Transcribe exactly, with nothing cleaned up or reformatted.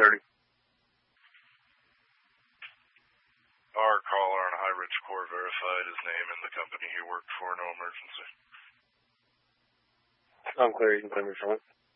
thirty. Our caller on High Ridge Corps verified his name and the company he worked for. No emergency. I'm clear. You can claim your phone.